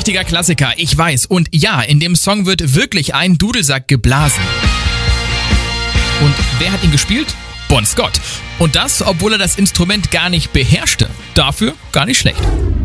Richtiger Klassiker, ich weiß. Und ja, in dem Song wird wirklich ein Dudelsack geblasen. Und wer hat ihn gespielt? Bon Scott. Und das, obwohl er das Instrument gar nicht beherrschte. Dafür gar nicht schlecht.